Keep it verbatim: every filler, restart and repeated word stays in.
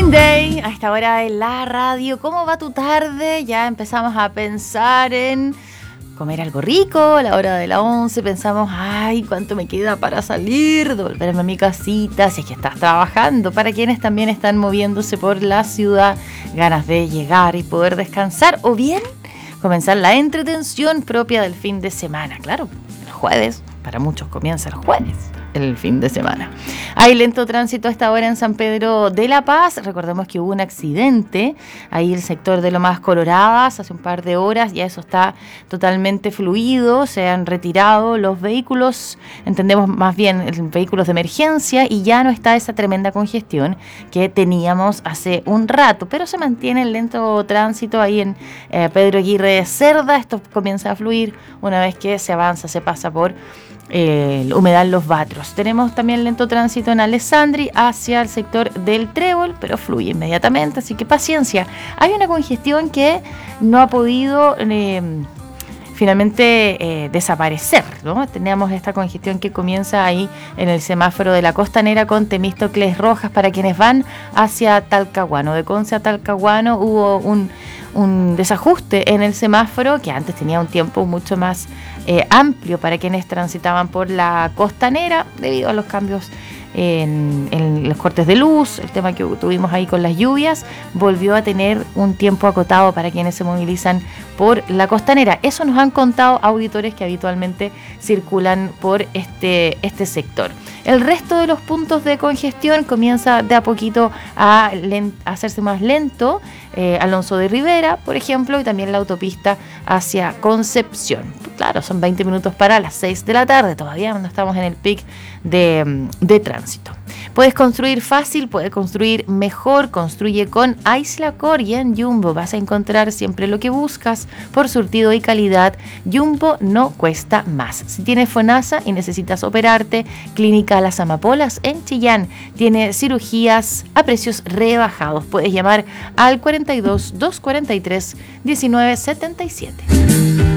Monday, a esta hora de la radio. ¿Cómo va tu tarde? Ya empezamos a pensar en comer algo rico. A la hora de la once pensamos, ay, ¿cuánto me queda para salir? Devolverme a mi casita, si es que estás trabajando. Para quienes también están moviéndose por la ciudad, ganas de llegar y poder descansar. O bien, comenzar la entretención propia del fin de semana. Claro, el jueves, para muchos comienza el jueves. El fin de semana. Hay lento tránsito a esta hora en San Pedro de la Paz. Recordemos que hubo un accidente ahí el sector de Lomas Coloradas hace un par de horas. Ya eso está totalmente fluido. Se han retirado los vehículos, entendemos más bien vehículos de emergencia, y ya no está esa tremenda congestión que teníamos hace un rato. Pero se mantiene el lento tránsito ahí en eh, Pedro Aguirre Cerda. Esto comienza a fluir una vez que se avanza, se pasa por Eh, el humedal Los Batros. Tenemos también lento tránsito en Alessandri hacia el sector del Trébol, pero fluye inmediatamente, así que paciencia. Hay una congestión que no ha podido eh, finalmente eh, desaparecer, ¿no? Teníamos esta congestión que comienza ahí en el semáforo de la Costanera con Temístocles Rojas para quienes van hacia Talcahuano. De Conce a Talcahuano hubo un, un desajuste en el semáforo que antes tenía un tiempo mucho más Eh, amplio para quienes transitaban por la Costanera debido a los cambios en, en los cortes de luz, el tema que tuvimos ahí con las lluvias, volvió a tener un tiempo acotado para quienes se movilizan por la Costanera. Eso nos han contado auditores que habitualmente circulan por este, este sector. El resto de los puntos de congestión comienza de a poquito a, lent- a hacerse más lento. Eh, Alonso de Rivera, por ejemplo, y también la autopista hacia Concepción. Claro, son veinte minutos para las seis de la tarde, todavía no estamos en el pic de, de tránsito. Puedes construir fácil, puedes construir mejor, construye con Aislacor y en Jumbo vas a encontrar siempre lo que buscas por surtido y calidad. Jumbo no cuesta más. Si tienes FONASA y necesitas operarte, Clínica Las Amapolas en Chillán tiene cirugías a precios rebajados. Puedes llamar al cuarenta y dos, doscientos cuarenta y tres, diecinueve setenta y siete.